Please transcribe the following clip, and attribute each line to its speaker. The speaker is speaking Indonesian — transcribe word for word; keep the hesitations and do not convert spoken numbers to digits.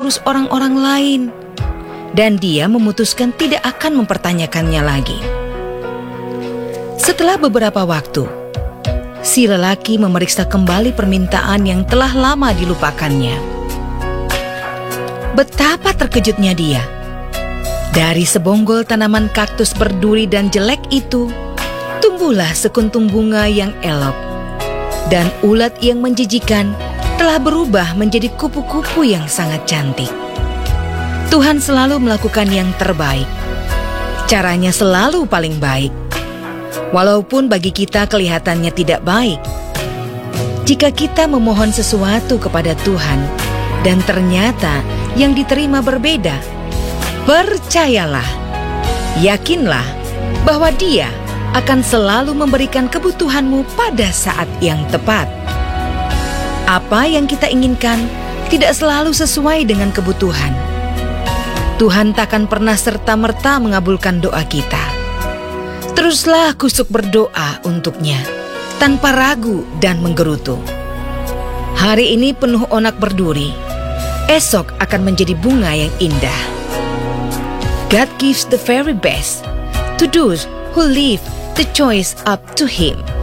Speaker 1: mengurus orang-orang lain. Dan dia memutuskan tidak akan mempertanyakannya lagi. Setelah beberapa waktu, si lelaki memeriksa kembali permintaan yang telah lama dilupakannya. Betapa terkejutnya dia. Dari sebonggol tanaman kaktus berduri dan jelek itu, tumbuhlah sekuntum bunga yang elok. Dan ulat yang menjijikan telah berubah menjadi kupu-kupu yang sangat cantik. Tuhan selalu melakukan yang terbaik. Caranya selalu paling baik. Walaupun bagi kita kelihatannya tidak baik. Jika kita memohon sesuatu kepada Tuhan dan ternyata yang diterima berbeda, percayalah, yakinlah bahwa Dia akan selalu memberikan kebutuhanmu pada saat yang tepat. Apa yang kita inginkan tidak selalu sesuai dengan kebutuhan. Tuhan takkan pernah serta-merta mengabulkan doa kita. Teruslah kusuk berdoa untuknya, tanpa ragu dan menggerutu. Hari ini penuh onak berduri, esok akan menjadi bunga yang indah. God gives the very best to those who leave the choice up to Him.